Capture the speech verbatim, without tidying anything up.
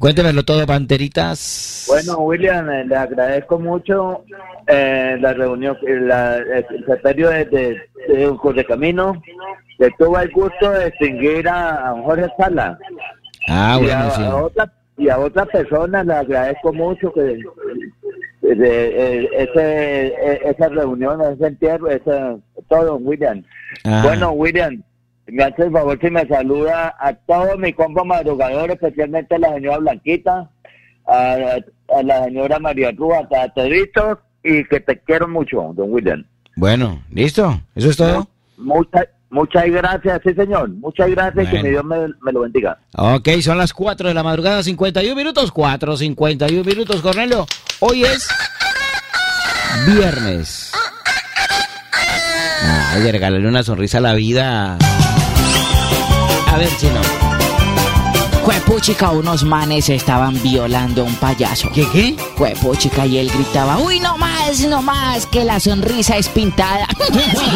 Cuéntemelo todo, Panteritas. Bueno, William, eh, le agradezco mucho eh, la reunión, eh, la, el secretario de, de, de Correcamino, que tuvo el gusto de distinguir a, a Jorge Sala. Ah, y bueno, a, sí. a otra, y a otras personas le agradezco mucho que de, de, de, ese, esa reunión, ese entierro, ese, todo, William. Ah. Bueno, William, me hace el favor si me saluda a todos mis compas madrugadores, especialmente a la señora Blanquita, a, a la señora María Rúa, a toditos, y que te quiero mucho, don William. Bueno, ¿listo? ¿Eso es todo? Muchas muchas gracias, sí señor, muchas gracias, Bueno. que mi Dios me, me lo bendiga. Ok, son las cuatro de la madrugada, cincuenta y un minutos, cuatro cincuenta y un minutos, Cornelio. Hoy es viernes. Ay, de regalarle una sonrisa a la vida. A ver, Chino. Juepuchica, unos manes estaban violando a un payaso. ¿Qué, qué? Juepuchica, y él gritaba, uy, no más, no más, que la sonrisa es pintada.